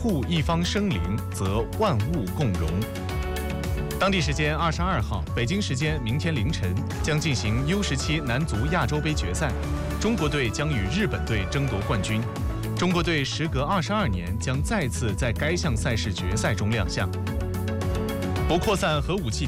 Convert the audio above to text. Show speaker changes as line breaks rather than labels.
护一方生灵，则万物共荣。当地时间22号，北京时间明天凌晨将进行 U17男足亚洲杯决赛，中国队将与日本队争夺冠军。中国队时隔22年将再次在该项赛事决赛中亮相。不扩散核武器